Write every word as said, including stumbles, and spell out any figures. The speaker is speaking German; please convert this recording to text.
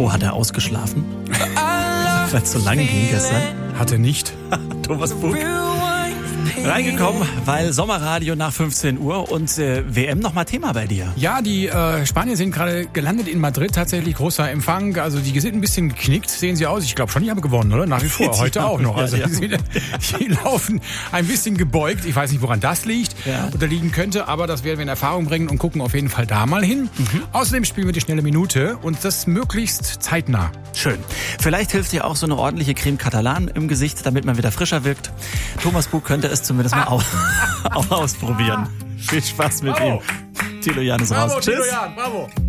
Oh, hat er ausgeschlafen? Weil es so lang ging gestern. Hat er nicht. Thomas Bug. Reingekommen, weil Sommerradio nach fünfzehn Uhr und äh, W M nochmal Thema bei dir. Ja, die äh, Spanier sind gerade gelandet in Madrid, tatsächlich großer Empfang. Also die sind ein bisschen geknickt, sehen sie aus. Ich glaube schon, die haben gewonnen, oder? Nach wie vor, heute auch noch. Also ja, ja. Die, die laufen ein bisschen gebeugt. Ich weiß nicht, woran das liegt ja. oder liegen könnte, aber das werden wir in Erfahrung bringen und gucken auf jeden Fall da mal hin. Mhm. Außerdem spielen wir die schnelle Minute und das möglichst zeitnah. Schön. Vielleicht hilft dir auch so eine ordentliche Creme Catalan im Gesicht, damit man wieder frischer wirkt. Thomas Bug könnte es zumindest mal auch, auch ausprobieren. Viel Spaß mit Bravo. ihm. Tilo Jan ist raus. Bravo, Tschüss. Tilo Jan, bravo.